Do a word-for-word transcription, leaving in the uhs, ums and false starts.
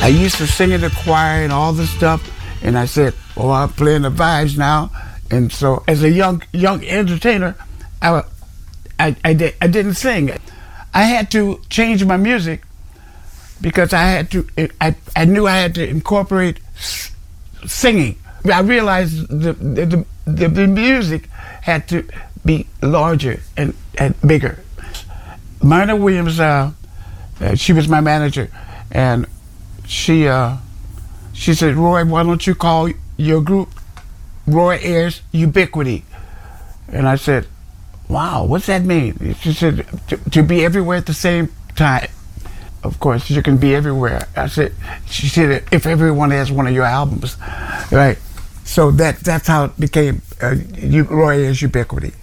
used to sing in the choir and all this stuff, and I said, well, I'm playing the vibes now. And so as a young young entertainer, I, I, I, did, I didn't sing. I had to change my music because I had to, I, I knew I had to incorporate s- singing. I realized the, the, the, the music had to be larger and, and bigger. Myrna Williams, uh, uh, she was my manager, and she uh, she said, Roy, why don't you call your group Roy Ayers Ubiquity? And I said, wow, what's that mean? She said, to, to be everywhere at the same time. Of course, you can be everywhere. I said, she said, if everyone has one of your albums, right? So that that's how it became uh, Roy Ayers Ubiquity.